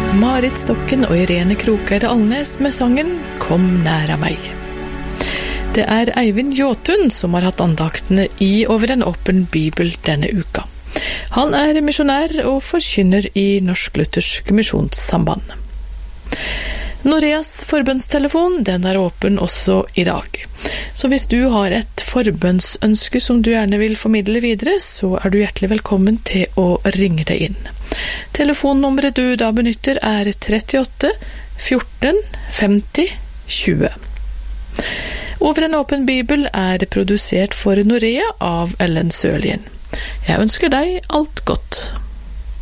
Marit Stokken og Irene Krokeide Alnes med sangen «Kom næra meg». Det Eivind Jåtun som har hatt andaktene i Over en åpen bibel denne uka. Han misjonær og forkynner i Norsk Luthersk Misjonssamband. Noreas forbønnstelefon, den åpen også i dag. Så hvis du har et forbønnsønske som du gjerne vil formidle videre, så du hjertelig velkommen til å ringe deg inn. Telefonnummeret du da benytter 38 14 50 20. Over en åpen bibel produsert for Norea av Ellen Sørlien. Jeg ønsker deg alt godt.